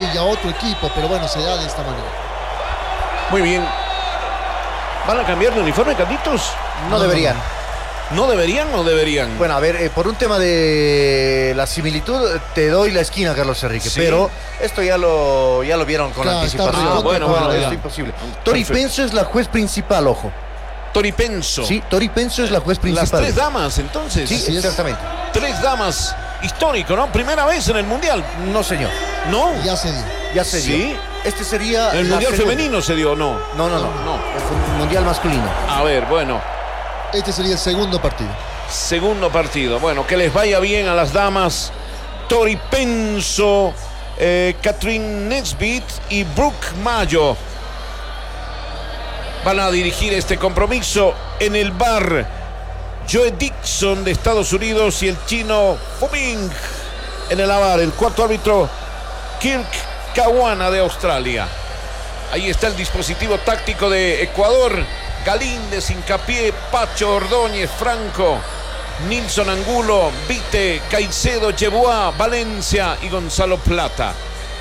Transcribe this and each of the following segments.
ya otro equipo, pero bueno, se da de esta manera. Muy bien. ¿Van a cambiar de uniforme, Carlitos? No deberían. ¿No deberían o deberían? Bueno, a ver, por un tema de la similitud, te doy la esquina, Carlos Enrique, Sí. pero esto ya lo vieron con Claro, anticipación. está recontra bueno, es ya. imposible. Tori Penso es la juez principal, ojo. Tori Penso. Sí, Tori Penso es la juez Las principal. 3 damas, entonces. Sí, Así es. exactamente. 3 damas. Histórico, ¿no? Primera vez en el Mundial. No, señor. ¿No? Ya se dio. Ya se dio. Sí. Este sería ¿El la Mundial segunda. femenino se dio o no? No. No. Es un mundial masculino. A ver, bueno. Este sería el segundo partido. Segundo partido. Bueno, que les vaya bien a las damas. Tori Penso, Catherine Nesbitt y Brooke Mayo van a dirigir este compromiso. En el bar, Joe Dixon de Estados Unidos y el chino Fu Bing. En el bar, el cuarto árbitro, Kirk Caguana de Australia. Ahí está el dispositivo táctico de Ecuador. Galíndez, Hincapié, Pacho Ordóñez, Franco, Nilson Angulo, Vite, Caicedo, Yeboah, Valencia y Gonzalo Plata.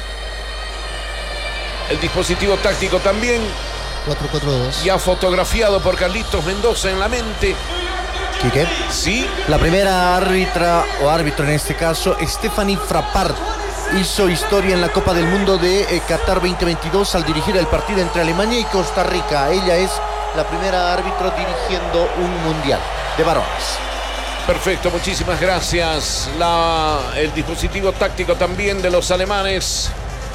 El dispositivo táctico también, 4-4-2. ya fotografiado por Carlitos Mendoza en la mente. ¿Quique? Sí, La primera árbitra o árbitro en este caso, Stephanie Frappart, hizo historia en la Copa del Mundo de Qatar 2022 al dirigir el partido entre Alemania y Costa Rica. Ella es la primera árbitro dirigiendo un mundial de varones. perfecto, muchísimas gracias. El dispositivo táctico también de los alemanes.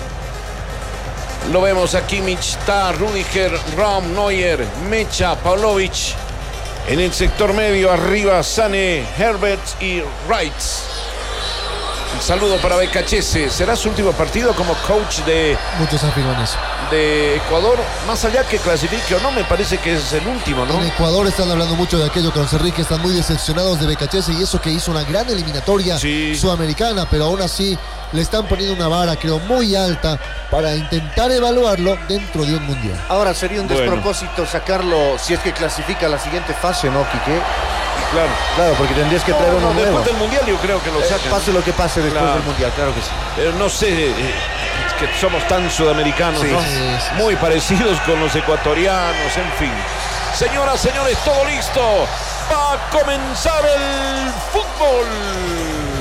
Lo vemos aquí, Kimmich, Tah, Rudiger, Raum, Neuer, Mecha, Pavlovic. En el sector medio, arriba, Sané, Herbert y Wright. Un saludo para Becachese. ¿Será su último partido como coach Muchos afirman eso. de Ecuador? Más allá que clasifique o no, me parece que es el último, ¿no? En Ecuador están hablando mucho de aquello. Carlos Enrique, están muy decepcionados de Becachese y eso que hizo una gran eliminatoria Sí. sudamericana, pero aún así le están poniendo una vara, creo, muy alta para intentar evaluarlo dentro de un mundial. Ahora sería un Bueno. despropósito sacarlo si es que clasifica a la siguiente fase, ¿no, Quique? Claro. Claro, porque tendrías que traer uno nuevo. Después del Mundial yo creo que lo sacan. Pase lo que pase después Claro. del mundial, claro que sí. Pero no sé, es que somos tan sudamericanos, Sí, ¿no? sí, sí. Muy parecidos con los ecuatorianos, en fin. Señoras, señores, todo listo. Va a comenzar el fútbol.